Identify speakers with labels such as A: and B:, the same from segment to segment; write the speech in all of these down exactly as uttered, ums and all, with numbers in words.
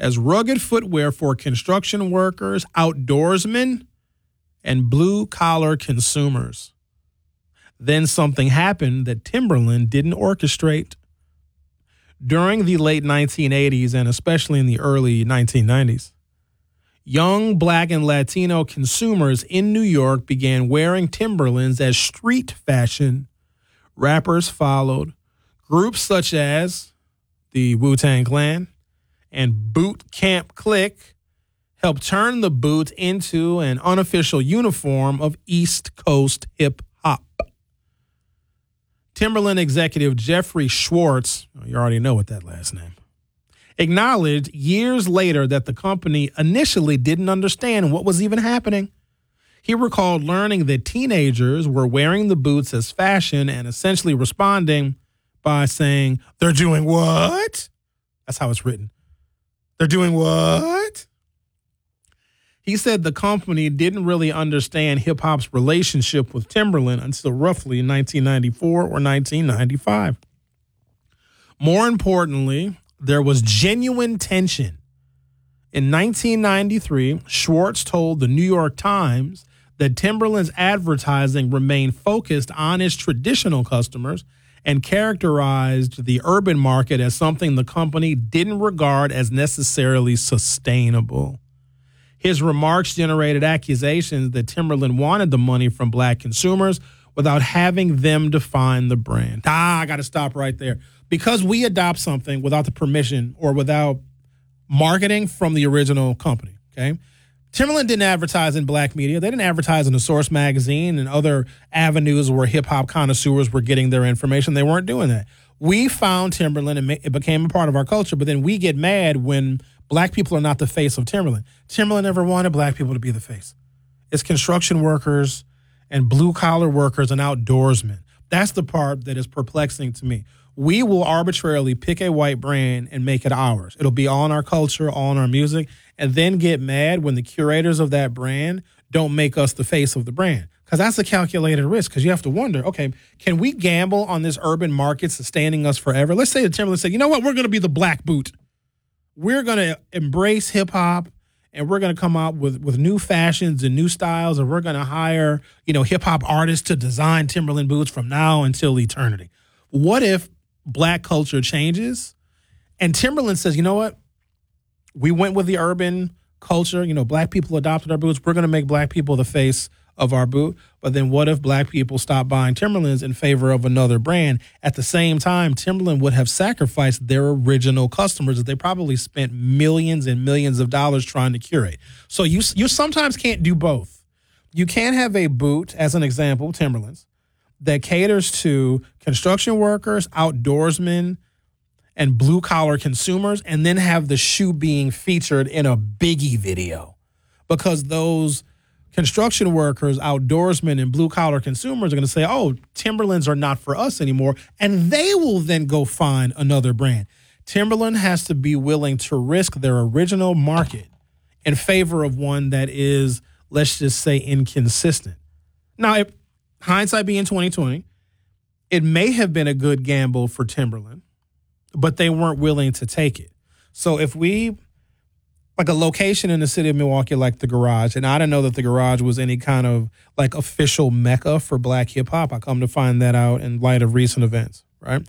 A: as rugged footwear for construction workers, outdoorsmen, and blue-collar consumers. Then something happened that Timberland didn't orchestrate. During the late nineteen eighties and especially in the early nineteen nineties, young Black and Latino consumers in New York began wearing Timberlands as street fashion. Rappers followed. Groups such as the Wu-Tang Clan and Boot Camp Click helped turn the boot into an unofficial uniform of East Coast hip-hop. Timberland executive Jeffrey Schwartz, you already know what that last name, acknowledged years later that the company initially didn't understand what was even happening. He recalled learning that teenagers were wearing the boots as fashion and essentially responding by saying, "They're doing what?" That's how it's written. "They're doing what?" He said the company didn't really understand hip-hop's relationship with Timberland until roughly nineteen ninety-four or nineteen ninety-five. More importantly, there was genuine tension. In nineteen ninety-three, Schwartz told the New York Times that Timberland's advertising remained focused on its traditional customers and characterized the urban market as something the company didn't regard as necessarily sustainable. His remarks generated accusations that Timberland wanted the money from Black consumers without having them define the brand. Ah, I got to stop right there. Because we adopt something without the permission or without marketing from the original company, okay? Timberland didn't advertise in Black media. They didn't advertise in the Source magazine and other avenues where hip-hop connoisseurs were getting their information. They weren't doing that. We found Timberland and it became a part of our culture, but then we get mad when Black people are not the face of Timberland. Timberland never wanted Black people to be the face. It's construction workers and blue-collar workers and outdoorsmen. That's the part that is perplexing to me. We will arbitrarily pick a white brand and make it ours. It'll be all in our culture, all in our music, and then get mad when the curators of that brand don't make us the face of the brand. Because that's a calculated risk, because you have to wonder, okay, can we gamble on this urban market sustaining us forever? Let's say the Timberland said, you know what, we're going to be the Black boot. We're going to embrace hip-hop, and we're going to come out with, with new fashions and new styles, and we're going to hire, you know, hip-hop artists to design Timberland boots from now until eternity. What if Black culture changes and Timberland says, you know what, we went with the urban culture, you know, Black people adopted our boots, we're going to make Black people the face of our boot. But then what if Black people stop buying Timberlands in favor of another brand? At the same time, Timberland would have sacrificed their original customers that they probably spent millions and millions of dollars trying to curate. So you you sometimes can't do both. You can't have a boot, as an example, Timberlands, that caters to construction workers, outdoorsmen, and blue-collar consumers, and then have the shoe being featured in a Biggie video. Because those construction workers, outdoorsmen, and blue-collar consumers are going to say, oh, Timberlands are not for us anymore, and they will then go find another brand. Timberland has to be willing to risk their original market in favor of one that is, let's just say, inconsistent. Now, if hindsight being twenty twenty, it may have been a good gamble for Timberland, but they weren't willing to take it. So if we, like a location in the city of Milwaukee like the Garage, and I didn't know that the Garage was any kind of like official mecca for Black hip hop. I come to find that out in light of recent events, right?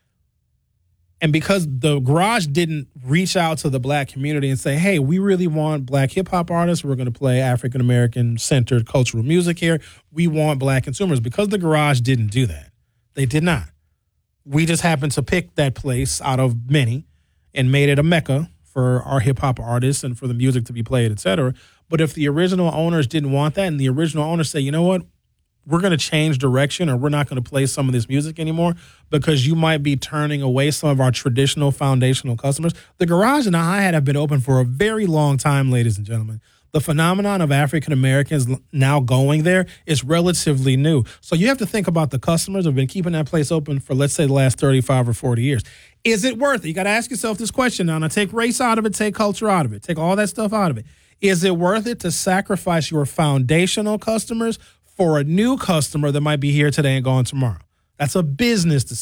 A: And because the Garage didn't reach out to the Black community and say, hey, we really want Black hip hop artists. We're going to play African-American centered cultural music here. We want Black consumers. Because the Garage didn't do that. They did not. We just happened to pick that place out of many and made it a mecca for our hip hop artists and for the music to be played, et cetera. But if the original owners didn't want that and the original owners say, you know what, we're going to change direction or we're not going to play some of this music anymore because you might be turning away some of our traditional foundational customers. The Garage and the Hi-Hat have been open for a very long time, ladies and gentlemen. The phenomenon of African Americans now going there is relatively new. So you have to think about the customers who have been keeping that place open for, let's say, the last thirty-five or forty years. Is it worth it? You got to ask yourself this question now. Now, take race out of it, take culture out of it, take all that stuff out of it. Is it worth it to sacrifice your foundational customers for a new customer that might be here today and gone tomorrow? That's a business decision.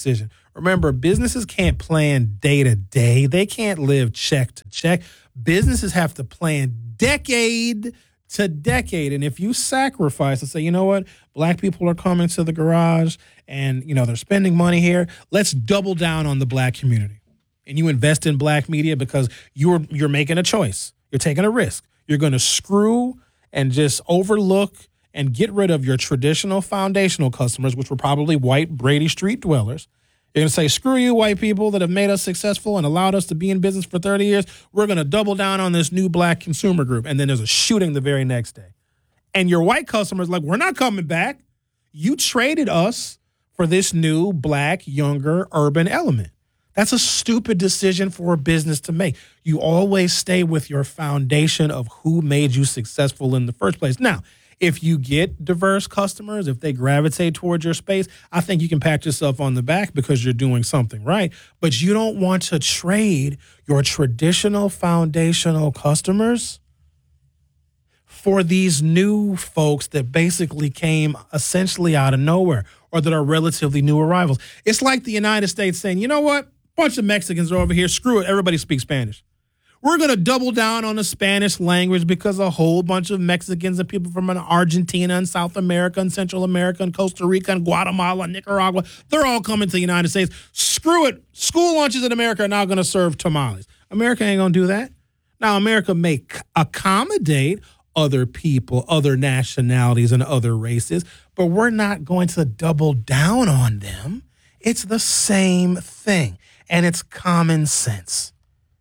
A: Remember, businesses can't plan day to day. They can't live check to check. Businesses have to plan decade to decade. And if you sacrifice and say, you know what, black people are coming to the garage and, you know, they're spending money here, let's double down on the black community. And you invest in black media because you're you're making a choice. You're taking a risk. You're going to screw and just overlook and get rid of your traditional foundational customers, which were probably white Brady Street dwellers. You're going to say, screw you, white people that have made us successful and allowed us to be in business for thirty years. We're going to double down on this new black consumer group. And then there's a shooting the very next day. And your white customers like, we're not coming back. You traded us for this new black, younger, urban element. That's a stupid decision for a business to make. You always stay with your foundation of who made you successful in the first place. Now, if you get diverse customers, if they gravitate towards your space, I think you can pat yourself on the back because you're doing something right. But you don't want to trade your traditional foundational customers for these new folks that basically came essentially out of nowhere or that are relatively new arrivals. It's like the United States saying, you know what? A bunch of Mexicans are over here. Screw it. Everybody speaks Spanish. We're going to double down on the Spanish language because a whole bunch of Mexicans and people from Argentina and South America and Central America and Costa Rica and Guatemala and Nicaragua, they're all coming to the United States. Screw it. School lunches in America are now going to serve tamales. America ain't going to do that. Now, America may accommodate other people, other nationalities, and other races, but we're not going to double down on them. It's the same thing, and it's common sense.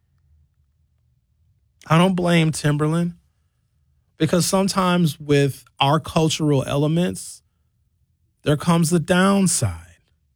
A: I don't blame Timberland because sometimes with our cultural elements, there comes the downside.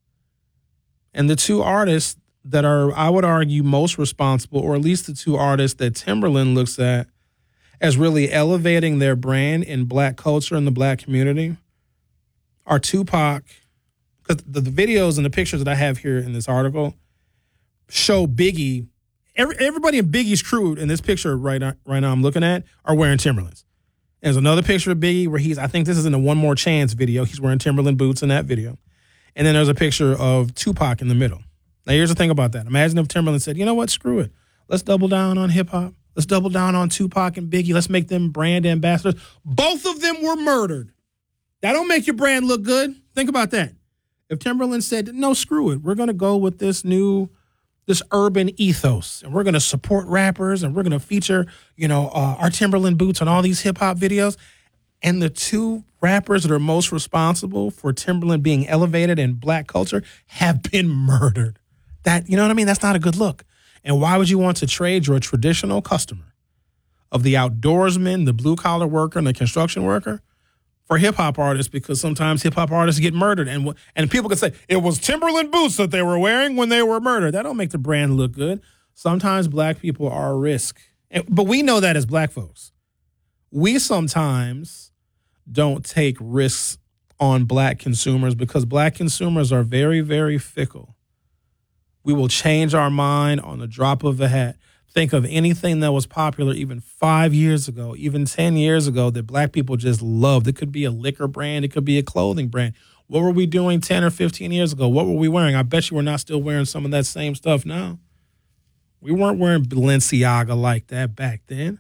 A: And the two artists that are, I would argue, most responsible, or at least the two artists that Timberland looks at as really elevating their brand in black culture and the black community, are Tupac. Because the, the videos and the pictures that I have here in this article show Biggie. Every, everybody in Biggie's crew in this picture right now, right now I'm looking at are wearing Timberlands. There's another picture of Biggie where he's, I think this is in the One More Chance video. He's wearing Timberland boots in that video. And then there's a picture of Tupac in the middle. Now, here's the thing about that. Imagine if Timberland said, you know what, screw it. Let's double down on hip-hop. Let's double down on Tupac and Biggie. Let's make them brand ambassadors. Both of them were murdered. That don't make your brand look good. Think about that. If Timberland said, no, screw it. We're going to go with this new this urban ethos, and we're going to support rappers, and we're going to feature, you know, uh, our Timberland boots on all these hip-hop videos. And the two rappers that are most responsible for Timberland being elevated in black culture have been murdered. That, you know what I mean? That's not a good look. And why would you want to trade your traditional customer of the outdoorsman, the blue-collar worker, and the construction worker for hip-hop artists? Because sometimes hip-hop artists get murdered. And and people can say, it was Timberland boots that they were wearing when they were murdered. That don't make the brand look good. Sometimes black people are a risk. And, but we know that as black folks. We sometimes don't take risks on black consumers because black consumers are very, very fickle. We will change our mind on the drop of a hat. Think of anything that was popular even five years ago, even ten years ago that black people just loved. It could be a liquor brand. It could be a clothing brand. What were we doing ten or fifteen years ago? What were we wearing? I bet you we're not still wearing some of that same stuff now. We weren't wearing Balenciaga like that back then.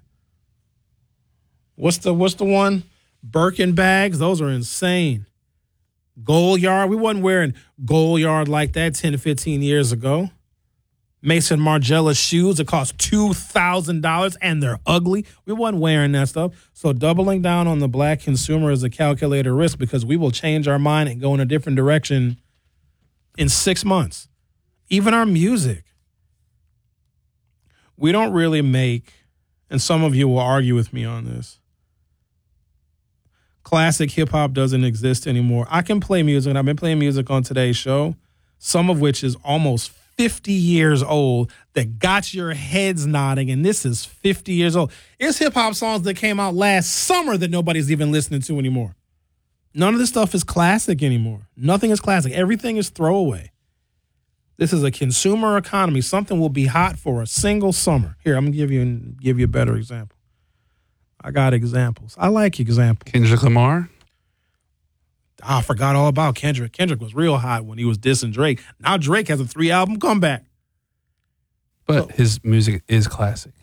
A: What's the what's the one? Birkin bags. Those are insane. Gold-Yard. We wasn't wearing Gold-Yard like that ten to fifteen years ago. Mason Margiela shoes that cost two thousand dollars and they're ugly. We wasn't wearing that stuff. So doubling down on the black consumer is a calculated risk because we will change our mind and go in a different direction in six months. Even our music. We don't really make, and some of you will argue with me on this, classic hip-hop doesn't exist anymore. I can play music, and I've been playing music on today's show, some of which is almost fifty years old that got your heads nodding, and this is fifty years old. It's hip-hop songs that came out last summer that nobody's even listening to anymore. None of this stuff is classic anymore. Nothing is classic. Everything is throwaway. This is a consumer economy. Something will be hot for a single summer. Here, I'm going to give you, give you a better example. I got examples. I like examples.
B: Kendrick Lamar?
A: I forgot all about Kendrick. Kendrick was real hot when he was dissing Drake. Now Drake has a three album comeback.
B: But so, his music is classic.